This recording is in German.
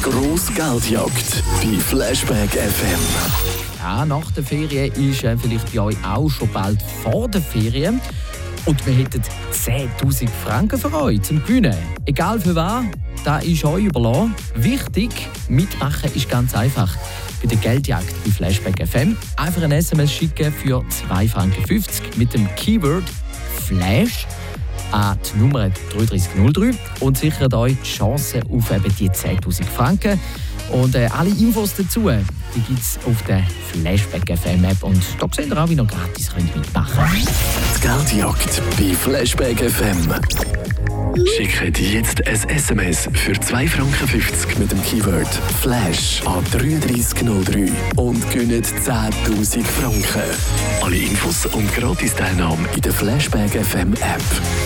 grosse Geldjagd bei Flashback FM. Ja, nach der Ferien ist vielleicht bei euch auch schon bald vor der Ferien. Und wir hätten 10'000 Franken für euch zum Gewinnen. Egal für was, das ist euch überlassen. Wichtig, mitmachen ist ganz einfach. Bei der Geldjagd bei Flashback FM einfach ein SMS schicken für 2,50 Franken mit dem Keyword Flash an die Nummer 3303 und sichert euch die Chance auf eben die 10'000 Franken. Und alle Infos dazu gibt es auf der Flashback FM App. Und da seht ihr auch, wie ihr noch gratis mitmachen könnt. Die Geldjagd bei Flashback FM. Schickt jetzt ein SMS für 2,50 Franken mit dem Keyword Flash an 3303 und gewinnt 10'000 Franken. Alle Infos und Gratis-Teilnahme in der Flashback FM App.